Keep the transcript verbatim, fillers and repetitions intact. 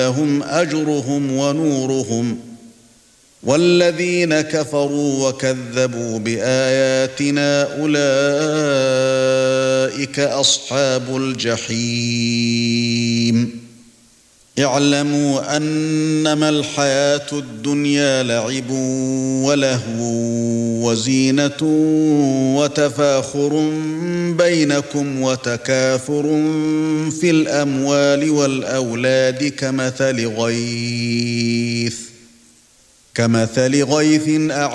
لهم أجرهم ونورهم والذين كفروا وكذبوا بآياتنا أولئك أصحاب الجحيم اعلموا أنما الحياة الدنيا لعب ولهو وزينة وتفاخر بينكم وتكاثر في الأموال والأولاد كمثل غيث كمثل غيث